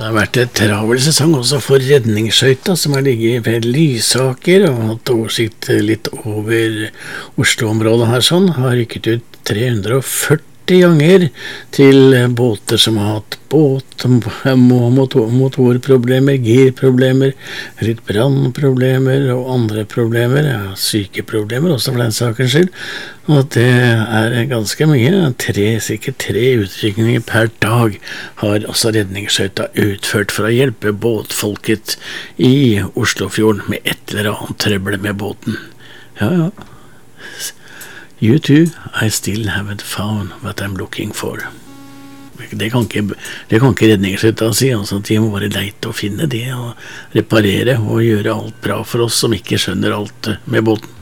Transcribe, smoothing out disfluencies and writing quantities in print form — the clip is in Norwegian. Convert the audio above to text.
Det har vært et travel sesong også for redningsskøyta, som har ligget ved Lysaker og hatt oversikt litt over Oslo-området her sånn. Har rykket ut 340 ganger til båter som har hatt motorproblemer, girproblemer, litt brannproblemer og andre problemer, ja, sykeproblemer også for den sakens skyld. Og det er ganske mye. Sikkert 3 utrykninger per dag har også redningsskøyta utført for å hjelpe båtfolket i Oslofjorden med et eller annet trøbbel med båten. Ja. You too, I still haven't found what I'm looking for. Det kan ikke redningsskøyta si, altså at de må bare leite og finne det, og reparere og gjøre alt bra for oss som ikke skjønner alt med båten.